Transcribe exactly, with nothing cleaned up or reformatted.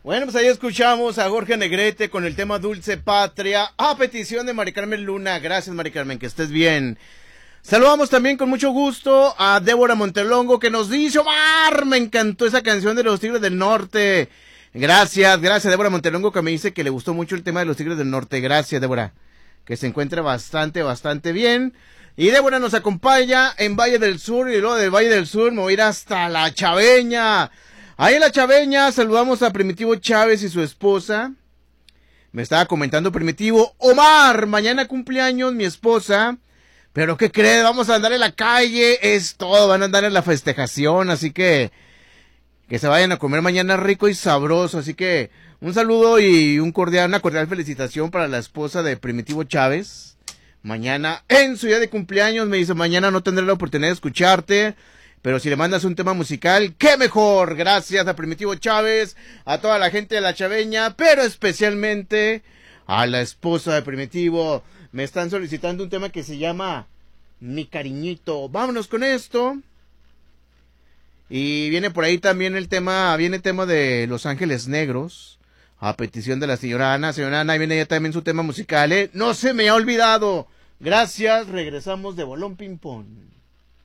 Bueno, pues ahí escuchamos a Jorge Negrete con el tema Dulce Patria, a petición de Mari Carmen Luna. Gracias, Mari Carmen, que estés bien. Saludamos también con mucho gusto a Débora Montelongo, que nos dice: Omar, me encantó esa canción de los Tigres del Norte. Gracias, gracias Débora Montelongo, que me dice que le gustó mucho el tema de los Tigres del Norte. Gracias, Débora, que se encuentra bastante, bastante bien. Y Débora nos acompaña en Valle del Sur, y luego de Valle del Sur me voy a ir hasta La Chaveña. Ahí en La Chaveña saludamos a Primitivo Chávez y su esposa. Me estaba comentando Primitivo: Omar, mañana cumpleaños mi esposa, pero ¿qué crees? Vamos a andar en la calle, es todo, van a andar en la festejación, así que que se vayan a comer mañana rico y sabroso. Así que un saludo y un cordial, una cordial felicitación para la esposa de Primitivo Chávez. Mañana en su día de cumpleaños, me dice: mañana no tendré la oportunidad de escucharte, pero si le mandas un tema musical, ¡qué mejor! Gracias a Primitivo Chávez, a toda la gente de La Chaveña, pero especialmente a la esposa de Primitivo. Me están solicitando un tema que se llama Mi Cariñito. Vámonos con esto. Y viene por ahí también el tema, viene el tema de Los Ángeles Negros, a petición de la señora Ana. Señora Ana, ahí viene ya también su tema musical, ¿eh? No se me ha olvidado. Gracias, regresamos de Bolón Ping Pong.